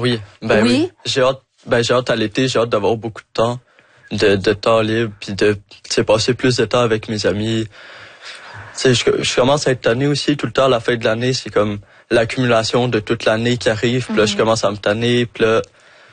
Oui, oui. J'ai hâte à l'été, j'ai hâte d'avoir beaucoup de temps, de temps libre, puis de passer plus de temps avec mes amis. Je commence à être tanné aussi tout le temps à la fin de l'année, c'est comme l'accumulation de toute l'année qui arrive, puis là je commence à me tanner, puis là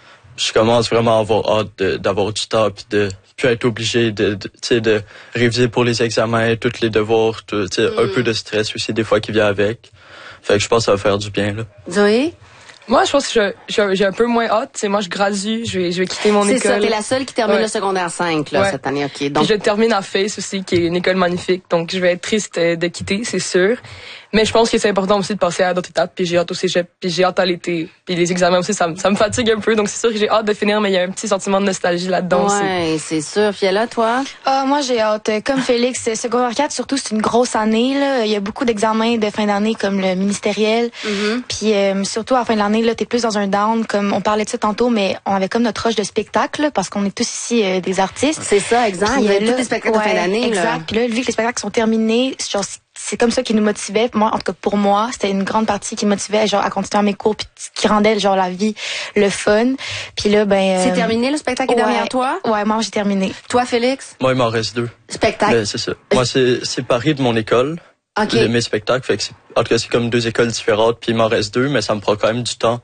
je commence vraiment à avoir hâte d'avoir du temps, puis de plus être obligé de réviser pour les examens, tous les devoirs, un peu de stress aussi des fois qui vient avec. Fait que je pense que ça va faire du bien là. Zoé? Moi, je pense que j'ai un peu moins hâte. Moi, je gradue, je vais quitter mon école. C'est ça, t'es la seule qui termine le secondaire 5 là, cette année. OK. Donc... Puis je termine à FACE aussi, qui est une école magnifique. Donc, je vais être triste de quitter, c'est sûr. Mais je pense que c'est important aussi de passer à d'autres étapes. Puis j'ai hâte au cégep, puis j'ai hâte à l'été. Puis les examens aussi, ça me fatigue un peu. Donc, c'est sûr que j'ai hâte de finir, mais il y a un petit sentiment de nostalgie là-dedans aussi. Ouais, c'est sûr. Fiella, toi? Moi, j'ai hâte. Comme Félix, secondaire 4, surtout, c'est une grosse année, là. Il y a beaucoup d'examens de fin d'année, comme le ministériel. Puis, surtout, à la fin de l'année, là, t'es plus dans un down, comme on parlait de ça tantôt, mais on avait comme notre rush de spectacle, là, parce qu'on est tous ici des artistes. C'est ça, exact. Il y a tous des spectacles de fin d'année, exact. Là. Puis là, vu que les spectacles sont terminés, genre, c'est comme ça qui nous motivait. Moi, en tout cas, pour moi, c'était une grande partie qui me motivait, genre, à continuer mes cours, puis qui rendait, genre, la vie, le fun. Puis là, c'est terminé, le spectacle est derrière toi? Ouais, moi, j'ai terminé. Toi, Félix? Moi, il m'en reste 2. Spectacle? C'est ça. Moi, c'est séparé de mon école. OK. Mes spectacles, fait que en tout cas, c'est comme 2 écoles différentes, puis il m'en reste 2, mais ça me prend quand même du temps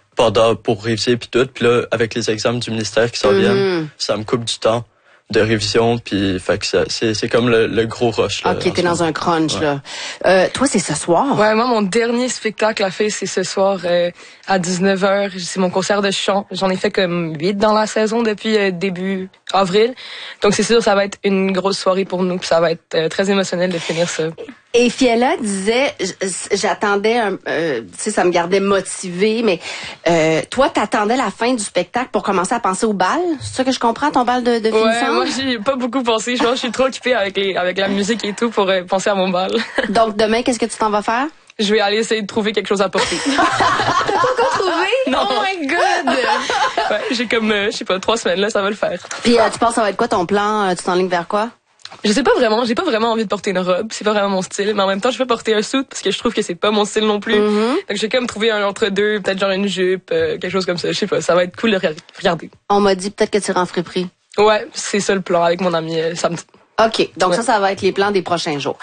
pour réviser puis tout. Puis là, avec les examens du ministère qui s'en viennent, ça me coupe du temps de révision, puis fait que c'est comme le gros rush. Là, OK, t'es dans un crunch, là. Toi, c'est ce soir? Ouais, moi, mon dernier spectacle à faire, c'est ce soir à 19h. C'est mon concert de chant. J'en ai fait comme 8 dans la saison depuis début avril. Donc, c'est sûr, ça va être une grosse soirée pour nous, puis ça va être très émotionnel de finir ça. Et Fiella disait, j'attendais, tu sais, ça me gardait motivée, mais toi, t'attendais la fin du spectacle pour commencer à penser au bal? C'est ça que je comprends, ton bal de finissant? Ouais, moi, j'y pas beaucoup pensé. Je pense que je suis trop occupée avec la musique et tout pour penser à mon bal. Donc, demain, qu'est-ce que tu t'en vas faire? Je vais aller essayer de trouver quelque chose à porter. T'as pas encore trouvé? Non. Oh my God! Ouais, j'ai comme, je sais pas, 3 semaines, là, ça va le faire. Puis, tu penses ça va être quoi ton plan? Tu t'enlignes vers quoi? Je sais pas vraiment, j'ai pas vraiment envie de porter une robe, c'est pas vraiment mon style, mais en même temps, je vais porter un suit parce que je trouve que c'est pas mon style non plus. Donc j'ai comme trouvé un entre-deux, peut-être genre une jupe, quelque chose comme ça, je sais pas, ça va être cool de regarder. On m'a dit peut-être que tu iras en friperie. Ouais, c'est ça le plan avec mon ami samedi. OK, donc ça va être les plans des prochains jours.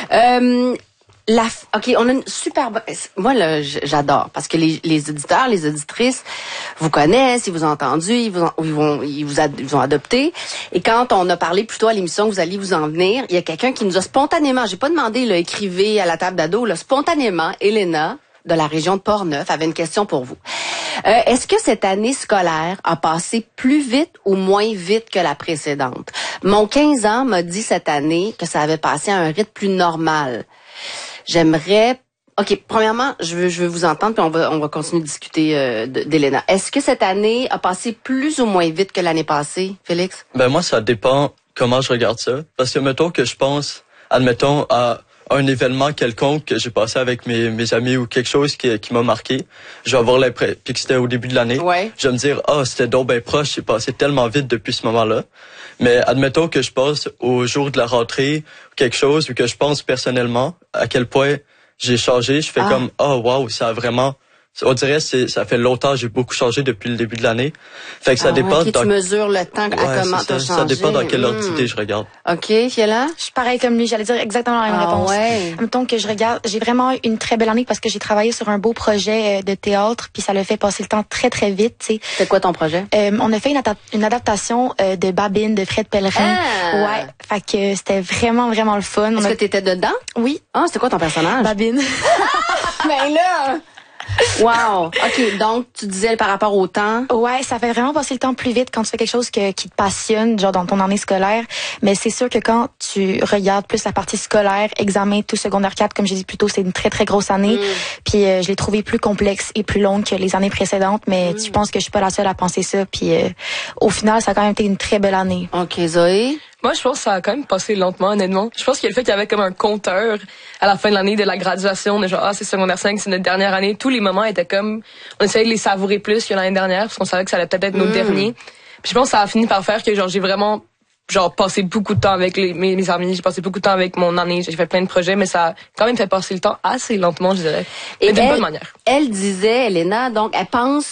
OK, on a une super moi là j'adore parce que les auditeurs, les auditrices vous connaissent, ils vous ont entendu, ils vous ont adopté, et quand on a parlé plus tôt à l'émission que vous alliez vous en venir, il y a quelqu'un qui nous a spontanément, j'ai pas demandé là, écrivez à la table d'ado, là, spontanément, Elena de la région de Portneuf avait une question pour vous. Est-ce que cette année scolaire a passé plus vite ou moins vite que la précédente? Mon 15 ans m'a dit cette année que ça avait passé à un rythme plus normal. J'aimerais... OK, premièrement, je veux vous entendre, puis on va continuer de discuter d'Elena. Est-ce que cette année a passé plus ou moins vite que l'année passée, Félix? Ben moi, ça dépend comment je regarde ça. Parce que mettons que je pense, admettons, à un événement quelconque que j'ai passé avec mes amis ou quelque chose qui m'a marqué, je vais avoir l'impression, puis que c'était au début de l'année, je vais me dire, c'était donc bien proche, c'est passé tellement vite depuis ce moment-là. Mais admettons que je passe au jour de la rentrée, quelque chose, ou que je pense personnellement à quel point j'ai changé, je fais comme, wow, ça a vraiment... On dirait ça fait longtemps, j'ai beaucoup changé depuis le début de l'année. Fait que ça dépend... Okay, tu mesures le temps à comment t'as changé. Ça dépend dans quelle ordre d'idée je regarde. OK, Fiella? Je suis pareil comme lui, j'allais dire exactement la même réponse. Ouais. Mettons que je regarde, j'ai vraiment eu une très belle année parce que j'ai travaillé sur un beau projet de théâtre, puis ça l'a fait passer le temps très très vite, tu sais. C'est quoi ton projet? On a fait une adaptation de Babine de Fred Pellerin. Ouais, fait que c'était vraiment vraiment le fun. Est-ce que t'étais dedans? Oui. Ah, c'était quoi ton personnage? Babine. Ben là! Wow! OK, donc tu disais par rapport au temps. Ouais, ça fait vraiment passer le temps plus vite quand tu fais quelque chose qui te passionne, genre dans ton année scolaire. Mais c'est sûr que quand tu regardes plus la partie scolaire, examen, tout secondaire 4, comme j'ai dit plus tôt, c'est une très très grosse année. Puis je l'ai trouvé plus complexe et plus longue que les années précédentes. Mais je pense que je suis pas la seule à penser ça. Puis au final, ça a quand même été une très belle année. OK, Zoé? Moi, je pense que ça a quand même passé lentement, honnêtement. Je pense qu'il y a le fait qu'il y avait comme un compteur à la fin de l'année de la graduation, de genre, c'est secondaire 5, c'est notre dernière année. Tous les moments étaient comme, on essayait de les savourer plus que l'année dernière, parce qu'on savait que ça allait peut-être être nos derniers. Puis je pense que ça a fini par faire que, genre, j'ai vraiment, passé beaucoup de temps avec mes amis, j'ai passé beaucoup de temps avec mon année, j'ai fait plein de projets, mais ça a quand même fait passer le temps assez lentement, je dirais. Mais d'une bonne manière. Elle disait, Elena, donc, elle pense